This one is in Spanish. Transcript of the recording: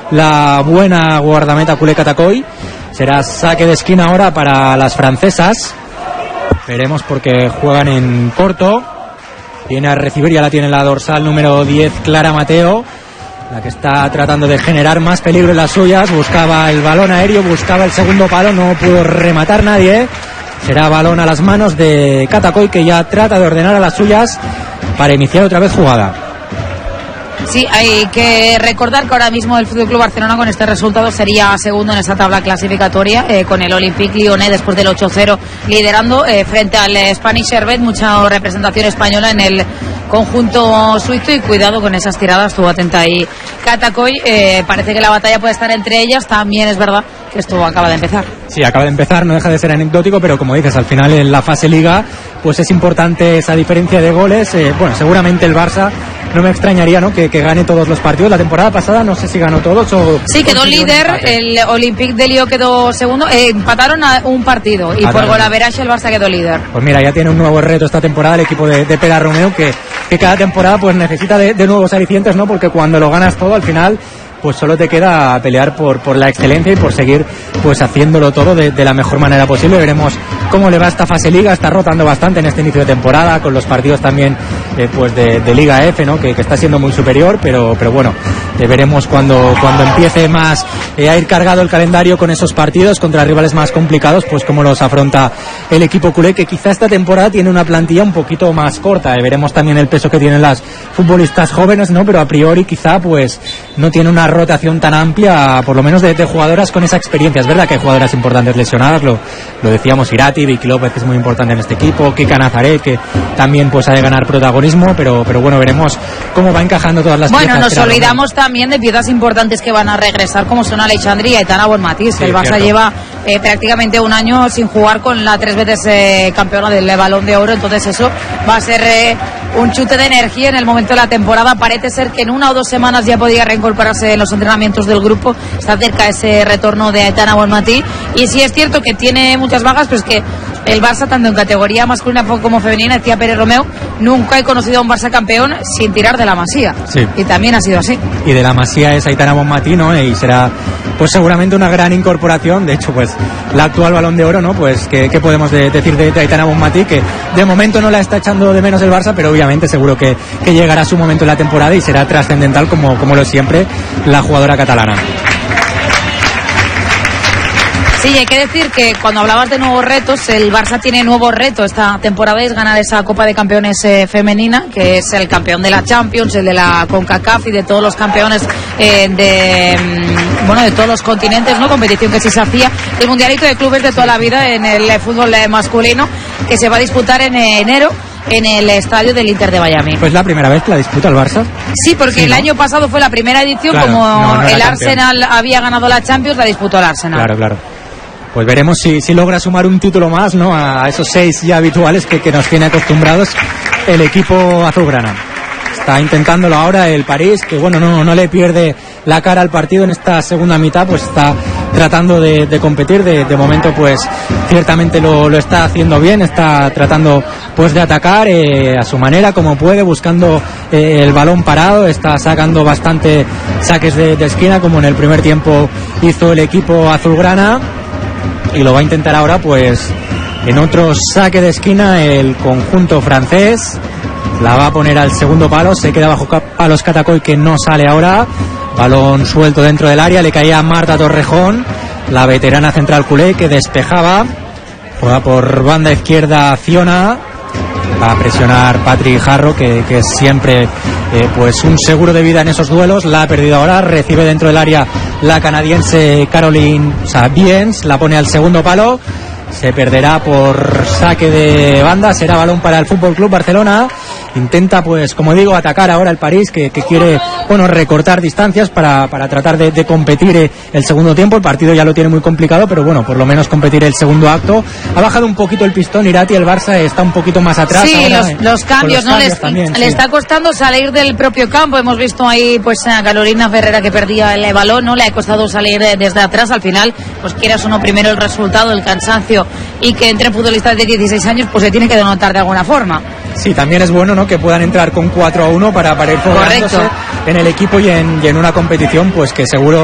la buena guardameta culé Catacoy. Será saque de esquina ahora para las francesas. Veremos porque juegan en corto. Viene a recibir, ya la tiene la dorsal número 10, Clara Mateo, la que está tratando de generar más peligro en las suyas. Buscaba el balón aéreo, buscaba el segundo palo, no pudo rematar nadie. Será balón a las manos de Catacoy, que ya trata de ordenar a las suyas para iniciar otra vez jugada. Sí, hay que recordar que ahora mismo el FC Barcelona con este resultado sería segundo en esa tabla clasificatoria, con el Olympique Lyonnais después del 8-0 liderando frente al Spanish Servette. Mucha representación española en el conjunto suizo, y cuidado con esas tiradas, estuvo atenta ahí Catacoy. Parece que la batalla puede estar entre ellas. También es verdad que esto acaba de empezar. Sí, acaba de empezar, no deja de ser anecdótico, pero como dices, al final en la fase Liga pues es importante esa diferencia de goles. Bueno, seguramente el Barça, no me extrañaría, ¿no?, que gane todos los partidos. La temporada pasada no sé si ganó todos o... Sí, quedó líder, el Olympique de Lyon quedó segundo, empataron a un partido y por golaveraje el Barça quedó líder. Pues mira, ya tiene un nuevo reto esta temporada el equipo de Pera Romeu, que cada temporada pues necesita de nuevos alicientes, ¿no?, porque cuando lo ganas todo al final pues solo te queda pelear por la excelencia y por seguir pues haciéndolo todo de la mejor manera posible. Veremos cómo le va esta fase Liga. Está rotando bastante en este inicio de temporada, con los partidos también pues de Liga F, ¿no?, que está siendo muy superior, pero bueno, veremos cuando empiece más a ir cargado el calendario con esos partidos contra rivales más complicados, pues cómo los afronta el equipo culé, que quizá esta temporada tiene una plantilla un poquito más corta. Veremos también el peso que tienen las futbolistas jóvenes, ¿no?, pero a priori quizá pues no tiene una rotación tan amplia, por lo menos de jugadoras con esa experiencia. Es verdad que hay jugadoras importantes lesionadas, lo decíamos, Irati, Vicky López, que es muy importante en este equipo, Kika Nazaret, que también pues ha de ganar protagonismo, pero bueno, veremos cómo va encajando todas las piezas. Bueno, nos olvidamos también de piezas importantes que van a regresar, como son Alexandri y Aitana Bonmatí. Sí, el Barça cierto. Lleva prácticamente un año sin jugar con la 3 veces campeona del Balón de Oro, entonces eso va a ser un chute de energía en el momento de la temporada. Parece ser que en 1 o 2 semanas ya podía reincorporarse en los entrenamientos del grupo. Está cerca ese retorno de Aitana Bonmatí, y sí es cierto que tiene muchas bajas, pues que el Barça, tanto en categoría masculina como femenina, decía Pere Romeu, nunca he conocido a un Barça campeón sin tirar de la Masía. Sí. Y también ha sido así. Y de la Masía es Aitana Bonmatí, ¿no?, y será pues seguramente una gran incorporación. De hecho, pues la actual Balón de Oro, ¿no?, pues ¿qué podemos decir de Aitana Bonmatí? Que de momento no la está echando de menos el Barça, pero obviamente seguro que llegará su momento en la temporada y será trascendental como lo es siempre la jugadora catalana. Sí, hay que decir que cuando hablabas de nuevos retos, el Barça tiene nuevo reto esta temporada, es ganar esa Copa de Campeones femenina, que es el campeón de la Champions, el de la CONCACAF y de todos los campeones de todos los continentes, ¿no? Competición que sí se hacía, el mundialito de clubes de toda la vida en el fútbol masculino, que se va a disputar en enero en el estadio del Inter de Miami. Pues la primera vez que la disputa el Barça. Sí, porque sí, ¿no? El año pasado fue la primera edición, claro, como el Arsenal había ganado la Champions, la disputó el Arsenal. Claro. Pues veremos si logra sumar un título más, ¿no?, a esos 6 ya habituales que nos tiene acostumbrados el equipo azulgrana. Está intentándolo ahora el París, que bueno, no le pierde la cara al partido en esta segunda mitad, pues está tratando de competir, de momento pues ciertamente lo está haciendo bien, está tratando pues de atacar a su manera, como puede, buscando el balón parado, está sacando bastante saques de esquina, como en el primer tiempo hizo el equipo azulgrana, y lo va a intentar ahora pues en otro saque de esquina el conjunto francés. La va a poner al segundo palo, se queda bajo a los Catacoy, que no sale ahora. Balón suelto dentro del área, le caía a Marta Torrejón, la veterana central culé, que despejaba. Juega por banda izquierda Fiona, va a presionar Patrick Jarro, que es siempre pues un seguro de vida en esos duelos. La ha perdido ahora, recibe dentro del área la canadiense Caroline Sabiens, la pone al segundo palo. Se perderá por saque de banda, será balón para el Fútbol Club Barcelona. Intenta, pues como digo, atacar ahora el París, que quiere recortar distancias para tratar de competir el segundo tiempo. El partido ya lo tiene muy complicado, pero bueno, por lo menos competir el segundo acto. Ha bajado un poquito el pistón Irati, el Barça está un poquito más atrás. Sí, ahora, los cambios, ¿no? Le está costando salir del propio campo. Hemos visto ahí pues a Carolina Ferrera, que perdía el balón, ¿no? Le ha costado salir desde atrás. Al final, pues quieras o no, primero el resultado, el cansancio, y que entren futbolistas de 16 años, pues se tiene que denotar de alguna forma. Sí, también es bueno, ¿no?, que puedan entrar con 4-1 para ir formándose en el equipo y en una competición pues que seguro